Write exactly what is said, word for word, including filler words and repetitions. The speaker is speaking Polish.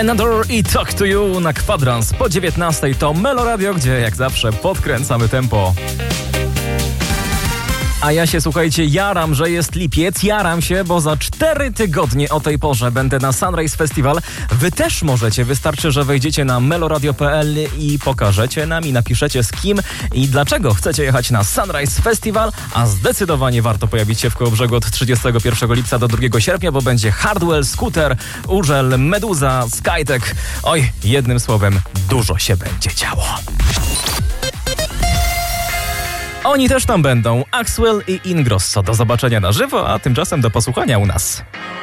Another i Talk to You na kwadrans po dziewiętnastej. To Melo Radio, gdzie jak zawsze podkręcamy tempo. A ja się, słuchajcie, jaram, że jest lipiec, jaram się, bo za cztery tygodnie o tej porze będę na Sunrise Festival. Wy też możecie, wystarczy, że wejdziecie na meloradio kropka p l i pokażecie nam i napiszecie z kim i dlaczego chcecie jechać na Sunrise Festival, a zdecydowanie warto pojawić się w Kołobrzegu od trzydziestego pierwszego lipca do drugiego sierpnia, bo będzie Hardwell, Scooter, Urzel, Meduza, Skytech. Oj, jednym słowem, dużo się będzie działo. Oni też tam będą, Axwell i Ingrosso. Do zobaczenia na żywo, a tymczasem do posłuchania u nas.